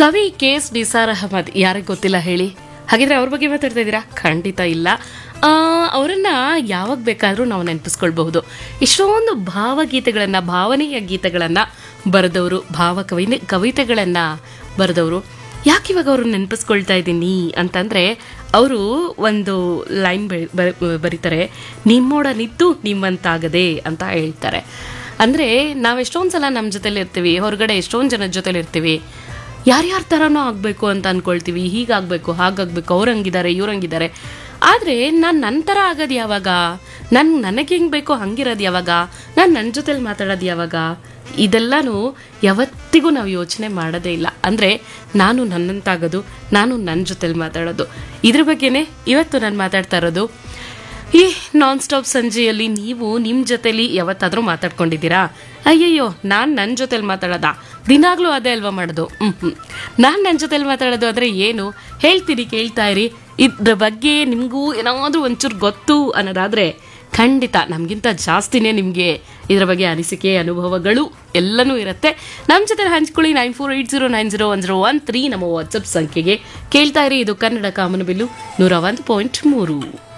ಕವಿ KS ನಿಸಾರ್ ಅಹಮದ್ ಯಾರಿಗೆ ಗೊತ್ತಿಲ್ಲ ಹೇಳಿ. ಹಾಗಿದ್ರೆ ಅವ್ರ ಬಗ್ಗೆ ಮಾತಾಡ್ತಾ ಇದ್ದೀರಾ? ಖಂಡಿತ ಇಲ್ಲ. ಅವರನ್ನ ಯಾವಾಗ ಬೇಕಾದರೂ ನಾವು ನೆನಪಿಸ್ಕೊಳ್ಬಹುದು. ಇಷ್ಟೊಂದು ಭಾವಗೀತೆಗಳನ್ನು, ಭಾವನೀಯ ಗೀತೆಗಳನ್ನು ಬರೆದವರು, ಕವಿತೆಗಳನ್ನು ಬರೆದವರು. ಯಾಕೆ ಇವಾಗ ಅವರು ನೆನಪಿಸ್ಕೊಳ್ತಾ ಇದ್ದೀನಿ ಅಂತಂದರೆ, ಅವರು ಒಂದು ಲೈನ್ ಬರೀತಾರೆ, ನಿಮ್ಮೊಡನಿದ್ದು ನಿಮ್ಮಂತಾಗದೆ ಅಂತ ಹೇಳ್ತಾರೆ. ಅಂದರೆ ನಾವು ಎಷ್ಟೊಂದು ಸಲ ನಮ್ಮ ಜೊತೆಲಿ ಇರ್ತೀವಿ, ಹೊರಗಡೆ ಎಷ್ಟೊಂದು ಜನದ ಜೊತೆಲಿ ಇರ್ತೀವಿ, ಯಾರ್ಯಾರ ಥರನೂ ಆಗಬೇಕು ಅಂತ ಅಂದ್ಕೊಳ್ತೀವಿ. ಹೀಗಾಗಬೇಕು, ಹಾಗಾಗಬೇಕು, ಅವ್ರು ಹಂಗಿದ್ದಾರೆ, ಇವ್ರು ಹಂಗಿದ್ದಾರೆ. ಆದರೆ ನಾನು ನನ್ನ ಥರ ಆಗೋದು ಯಾವಾಗ? ನನಗೆ ಹೆಂಗೆ ಬೇಕೋ ಹಂಗಿರೋದು ಯಾವಾಗ? ನಾನು ನನ್ನ ಜೊತೆಲಿ ಮಾತಾಡೋದು ಯಾವಾಗ? ಇದೆಲ್ಲನೂ ಯಾವತ್ತಿಗೂ ನಾವು ಯೋಚನೆ ಮಾಡೋದೇ ಇಲ್ಲ. ಅಂದರೆ ನಾನು ನನ್ನಂತಾಗೋದು, ನಾನು ನನ್ನ ಜೊತೆಲಿ ಮಾತಾಡೋದು, ಇದ್ರ ಬಗ್ಗೆನೇ ಇವತ್ತು ನಾನು ಮಾತಾಡ್ತಾ ಇರೋದು. ಈ ನಾನ್ ಸ್ಟಾಪ್ ಸಂಜೆಯಲ್ಲಿ ನೀವು ನಿಮ್ಮ ಜೊತೆಲಿ ಯಾವತ್ತಾದರೂ ಮಾತಾಡ್ಕೊಂಡಿದ್ದೀರಾ? ಅಯ್ಯಯ್ಯೋ, ನಾನು ನನ್ನ ಜೊತೆಲಿ ಮಾತಾಡೋದಾ? ದಿನಾಗ್ಲೂ ಅದೇ ಅಲ್ವಾ ಮಾಡೋದು. ನಾನು ನನ್ನ ಜೊತೆಲಿ ಮಾತಾಡೋದು ಆದರೆ ಏನು ಹೇಳ್ತೀರಿ, ಕೇಳ್ತಾ ಇರಿ. ಇದ್ರ ಬಗ್ಗೆ ನಿಮಗೂ ಏನಾದರೂ ಒಂಚೂರು ಗೊತ್ತು ಅನ್ನೋದಾದರೆ ಖಂಡಿತ ನಮಗಿಂತ ಜಾಸ್ತಿನೇ ನಿಮಗೆ ಇದರ ಬಗ್ಗೆ ಅನಿಸಿಕೆ, ಅನುಭವಗಳು ಎಲ್ಲನೂ ಇರುತ್ತೆ. ನಮ್ಮ ಜೊತೆ ಹಂಚ್ಕೊಳ್ಳಿ. 9480901013 ನಮ್ಮ ವಾಟ್ಸಪ್ ಸಂಖ್ಯೆಗೆ. ಕೇಳ್ತಾ ಇರಿ. ಇದು ಕನ್ನಡ ಕಾಮನಬಿಲ್ಲು 101.3.